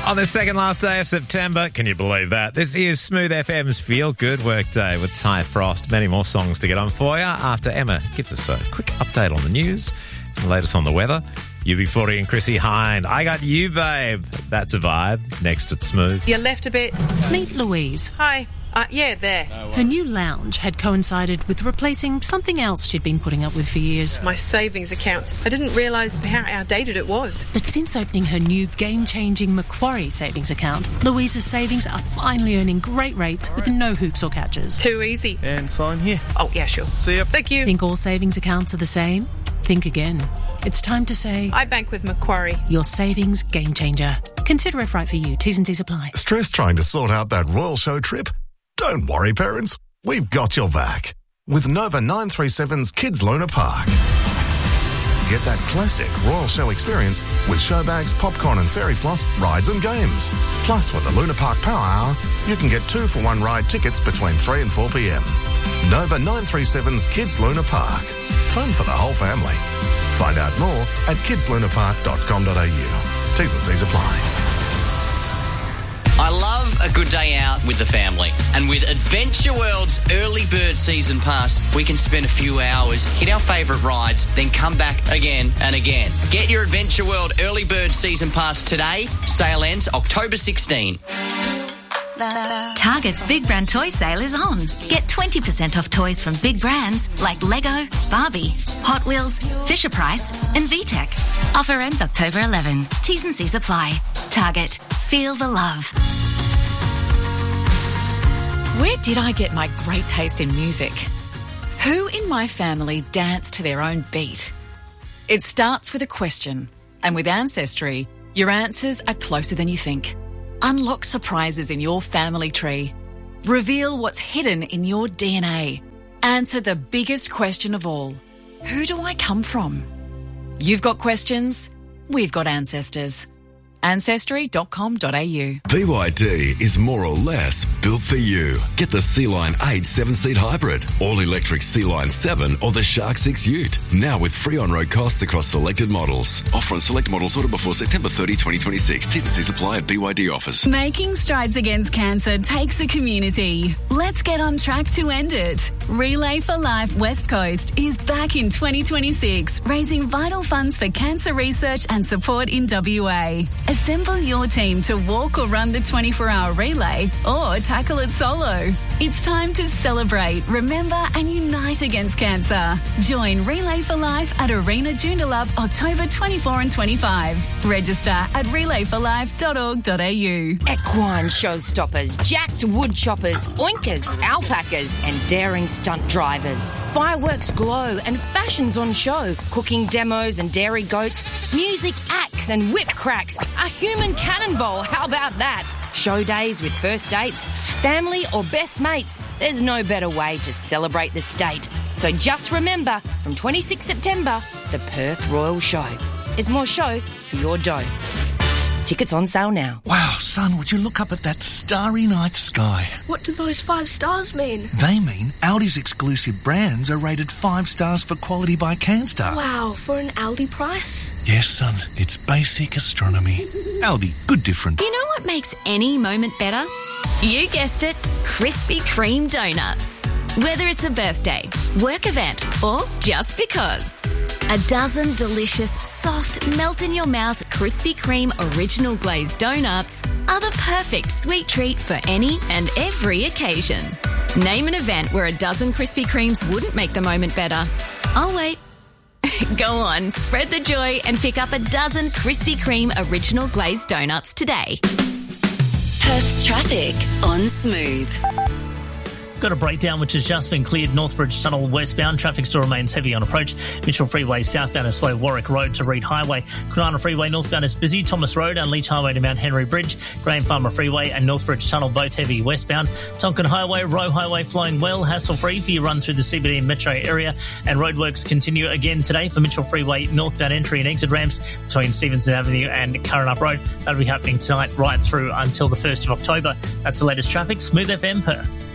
On the second last day of September, can you believe that? This is Smooth FM's Feel Good Work Day with Ty Frost. Many more songs to get on for you after Emma gives us a quick update on the news and the latest on the weather. UB40 and Chrissy Hind. I got you, babe. That's a vibe. Next at Smooth. You left a bit. Meet Louise. Hi. Yeah, there. Her new lounge had coincided with replacing something else she'd been putting up with for years. My savings account. I didn't realise how outdated it was. But since opening her new game-changing Macquarie savings account, Louise's savings are finally earning great rates with no hoops or catches. Too easy. And sign here. Oh, yeah, sure. See ya. Thank you. Think all savings accounts are the same? Think again. It's time to say... I bank with Macquarie. Your savings game changer. Consider if right for you. T's and C's apply. Stress trying to sort out that Royal Show trip? Don't worry, parents. We've got your back. With Nova 937's Kids Luna Park. Get that classic Royal Show experience with show bags, popcorn and fairy floss, rides and games. Plus, with the Luna Park Power Hour, you can get 2-for-1 ride tickets between 3 and 4 p.m. Nova 937's Kids Luna Park. Fun for the whole family. Find out more at kidslunapark.com.au. T's and C's apply. I love a good day out with the family. And with Adventure World's Early Bird Season Pass, we can spend a few hours, hit our favourite rides, then come back again and again. Get your Adventure World Early Bird Season Pass today. Sale ends October 16. Target's Big Brand Toy Sale is on. Get 20% off toys from big brands like Lego, Barbie, Hot Wheels, Fisher-Price and VTech. Offer ends October 11. T's and C's apply. Target. Feel the love. Where did I get my great taste in music? Who in my family dance to their own beat? It starts with a question, and with Ancestry, your answers are closer than you think. Unlock surprises in your family tree. Reveal what's hidden in your DNA. Answer the biggest question of all. Who do I come from? You've got questions, we've got ancestors. Ancestry.com.au. BYD is more or less built for you. Get the Sea-Line 8 7-seat hybrid, all-electric Sea-Line 7 or the Shark 6 Ute. Now with free on-road costs across selected models. Offer on select models ordered before September 30, 2026. T's and C's apply at BYD offers. Making strides against cancer takes a community. Let's get on track to end it. Relay for Life West Coast is back in 2026, raising vital funds for cancer research and support in WA. Assemble your team to walk or run the 24-hour relay or tackle it solo. It's time to celebrate, remember and unite against cancer. Join Relay for Life at Arena Joondalup October 24 and 25. Register at relayforlife.org.au. Equine showstoppers, jacked wood choppers, oinkers, alpacas and daring stunt drivers. Fireworks glow and fashions on show. Cooking demos and dairy goats. Music acts and whip cracks. A human cannonball, how about that? Show days with first dates, family or best mates. There's no better way to celebrate the state. So just remember, from 26 September, the Perth Royal Show. There's more show for your dough. Tickets on sale now. Wow, son, would you look up at that starry night sky? What do those 5 stars mean? They mean Aldi's exclusive brands are rated 5 stars for quality by CanStar. Wow, for an Aldi price? Yes, son, it's basic astronomy. Aldi, good different. You know what makes any moment better? You guessed it, Krispy Kreme donuts. Whether it's a birthday, work event, or just because. A dozen delicious, soft, melt-in-your-mouth Krispy Kreme original glazed donuts are the perfect sweet treat for any and every occasion. Name an event where a dozen Krispy Kremes wouldn't make the moment better. I'll wait. Go on, spread the joy and pick up a dozen Krispy Kreme original glazed donuts today. Perth's traffic on Smooth. Got a breakdown which has just been cleared. Northbridge Tunnel westbound. Traffic still remains heavy on approach. Mitchell Freeway southbound is slow. Warwick Road to Reed Highway. Kwinana Freeway northbound is busy. Thomas Road and Leach Highway to Mount Henry Bridge. Graham Farmer Freeway and Northbridge Tunnel both heavy westbound. Tonkin Highway, Roe Highway flowing well. Hassle-free for your run through the CBD and metro area. And roadworks continue again today for Mitchell Freeway northbound entry and exit ramps between Stevenson Avenue and Curritup Road. That'll be happening tonight right through until the 1st of October. That's the latest traffic. Smooth FM Perth.